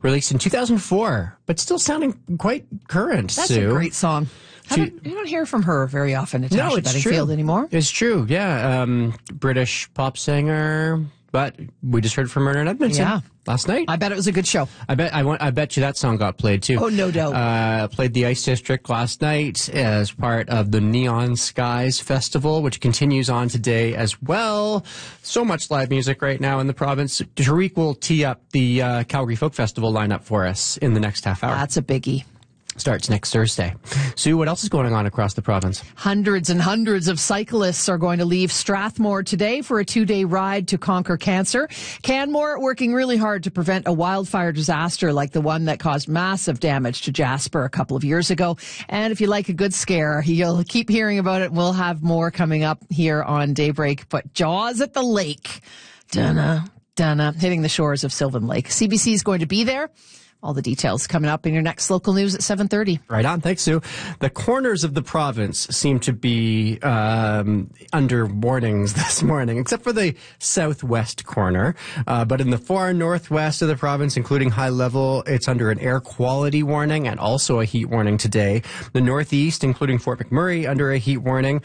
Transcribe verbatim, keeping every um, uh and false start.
released in two thousand four, but still sounding quite current, That's Sue. a great song. I She- don't, you don't hear from her very often, Natasha No, it's Bedingfield, true. anymore. It's true, yeah. Um, British pop singer, but we just heard from her in Edmonton Yeah. last night. I bet it was a good show. I bet I, want, I bet you that song got played too. Oh, no doubt. Uh, played the Ice District last night as part of the Neon Skies Festival, which continues on today as well. So much live music right now in the province. Tariq will tee up the uh, Calgary Folk Festival lineup for us in the next half hour. That's a biggie. Starts next Thursday. Sue, what else is going on across the province? Hundreds and hundreds of cyclists are going to leave Strathmore today for a two-day ride to conquer cancer. Canmore working really hard to prevent a wildfire disaster like the one that caused massive damage to Jasper a couple of years ago. And if you like a good scare, you'll keep hearing about it. We'll have more coming up here on Daybreak. But Jaws at the Lake. Dunna, dunna, hitting the shores of Sylvan Lake. C B C is going to be there. All the details coming up in your next local news at seven thirty. Right on. Thanks, Sue. The corners of the province seem to be um, under warnings this morning, except for the southwest corner. Uh, but in the far northwest of the province, including high level, it's under an air quality warning and also a heat warning today. The northeast, including Fort McMurray, under a heat warning.